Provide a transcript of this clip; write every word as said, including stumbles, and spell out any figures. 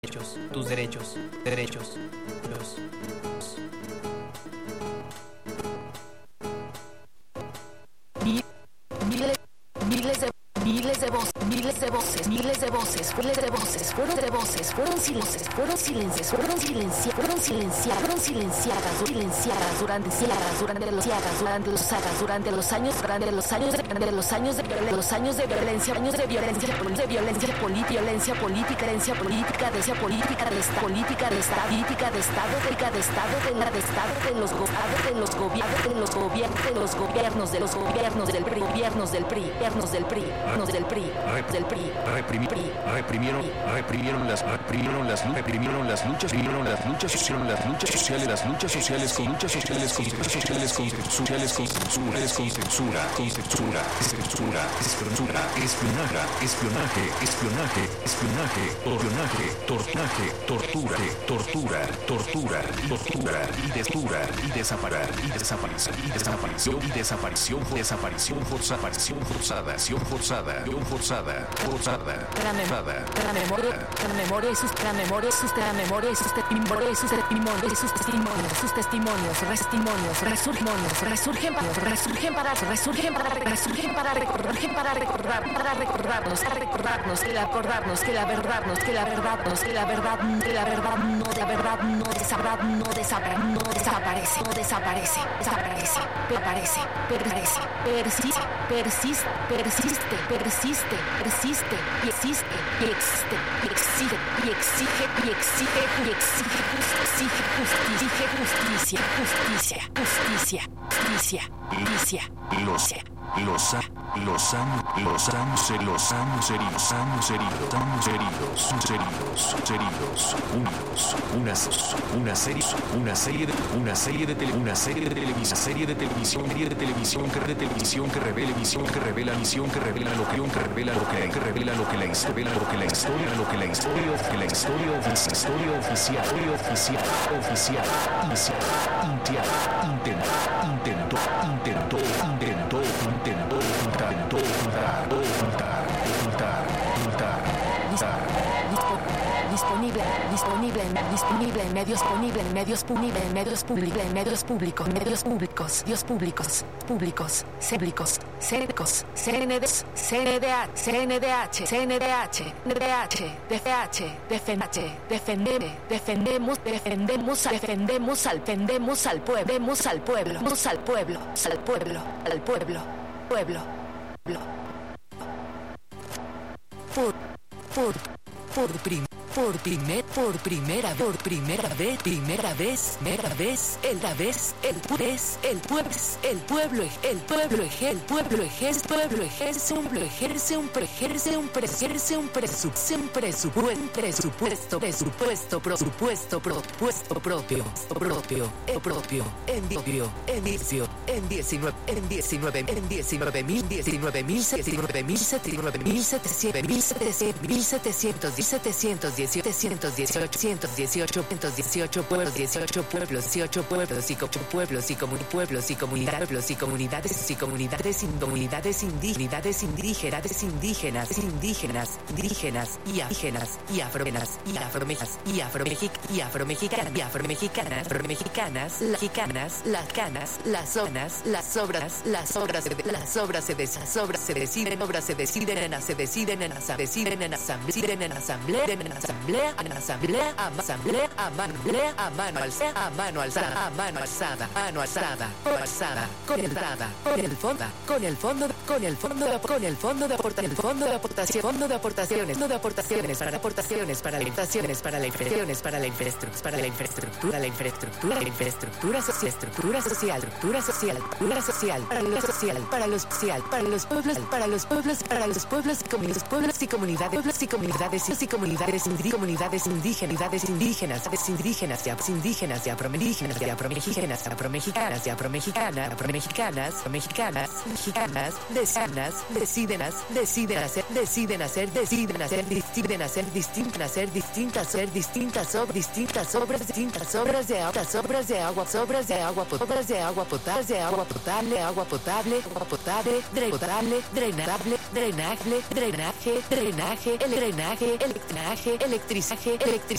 derechos, tus derechos, derechos, los... Miles, miles de miles de voces, miles de voces, miles de voces, miles de voces, fueron de voces, fueron silencios, fueron silencios, fueron silenciadas, fueron silenciadas, fueron silenciadas, silenciadas durante siagas, durante los siagas, durante los sagas, durante los años, durante los años, durante los años de los años de violencia, años de violencia, de violencia política, violencia política, herencia política, de política de Estado, política de Estado, política de Estado, política de Estado, de la de Estado, de los gobiernos, de los gobiernos, de los gobiernos, de los gobiernos, de los gobiernos del P R I, gobiernos del P R I, gobiernos del P R I, gobiernos del P R I, del P R I, reprimieron, reprimieron las, reprimieron las, reprimieron las luchas, reprimieron las luchas, hicieron las luchas sociales, las luchas sociales con luchas sociales con sociales con sociales con censura, con censura, con censura, censura, censura, espionaje, espionaje, espionaje, espionaje, espionaje, tornaje, tortura, tortura, tortura, tortura y destruir y desaparecer y desaparecer y desaparición y desaparición, desaparición forzada, aparición forzada, acción forzada, acción forzada, forzada, la memoria, la memoria, la memoria y sus la memoria y sus la memoria y sus testimonios, sus testimonios, sus testimonios, sus testimonios, testimonios, resurgimos, resurgen, resurgen para, resurgen para, resurgen para recordar, para recordar, para recordarnos, para recordarnos que la acordarnos que la verdad, nos que la verdad, nos que la verdad, que la verdad no de la verdad no desaparece, no desaparece, no desaparece, no desaparece, desaparece, permanece, permanece, persiste, persiste, persiste, persiste, persiste, y existe, y existe, y exige, y exige, y exige, y exige, exige justicia, justicia, justicia, justicia, justicia, justicia, los los los años los años los años heridos años heridos años heridos heridos heridos unidos unas una serie una serie de una serie de tele, una serie de televisión serie de televisión serie de televisión que de televisión que revela visión que revela visión que revela lo que que revela lo que que revela lo que la historia lo que la historia lo que la historia que la historia oficial historia oficial oficial oficial inicial inicial intento intento intento intento intento intento juntar juntar juntar juntar disponible disponible disponible en medios disponible en medios punibles en medios públicos en medios públicos medios públicos medios públicos públicos públicos cénicos CNDs CNDH CNDH CNDH NDH DFH DFH defendemos defendemos defendemos defendemos al defendemos al pueblo defendemos al pueblo al pueblo al pueblo al pueblo pueblo por por por prim Por primer, por primera, por primera vez, primera vez, primera vez, el la vez, el pues, el pues, el pueblo, el pueblo, el pueblo, ejerce, pueblo, ejerce un, ejerce un, ejerce un, ejerce un presupuesto, un presupuesto, presupuesto, presupuesto, presupuesto propio, propio, propio, en propio, en vicio, en diecinueve, en diecinueve, en diecinueve mil, diecinueve mil, diecinueve mil, diecinueve mil setecientos, mil setecientos, mil setecientos, setecientos setecientos dieciocho, ciento dieciocho, ciento dieciocho pueblos, dieciocho pueblos, dieciocho pueblos y pueblos y comunidades, pueblos y comunidades, pueblos y comunidades y comunidades, comunidades indígenas, indígenas, indígenas, indígenas, indígenas y indígenas y afromexicanas y afromexicanas y afromexicanas y afromexicanas y afromexicanas, afromexicanas, mexicanas, las canas, las zonas, las obras, las obras, las obras se las obras se deciden, obras se deciden en se deciden en se deciden en asamblea, en asamblea, en asamblea asamblea, en asamblea, a asamblea, a asamblea, a mano alzada, a mano alzada, a mano alzada, mano alzada, alzada, con el dada, con el fondo, con el fondo, con el fondo, con el fondo de aportación, el fondo de aportación, fondo de aportaciones, fondo de aportaciones para aportaciones para la inflaciones, para la inflaciones, para la infraestructura, para la infraestructura, la infraestructura, la infraestructura social, estructura social, estructura social, estructura social, para lo social, para lo social, para los pueblos, para los pueblos, para los pueblos y comunidades, pueblos y comunidades, pueblos y comunidades y comunidades comunidades indígenas, indígenas, indígenas, ya indígenas, ya afromexicanas, ya afromexicanas, ya afromexicanas, ya afromexicanas, afromexicanas, mexicanas, mexicanas, Deciden, deciden, deciden hacer, deciden hacer, deciden hacer, deciden hacer, distintas, hacer distintas, ser distintas, sobre distintas obras, distintas obras de agua, obras de agua, obras de agua, obras de agua potable, de agua potable, agua potable, agua potable, potable, drenable, drenaje, drenaje, drenaje, el drenaje, electrinaje, electrizaje, electrizaje.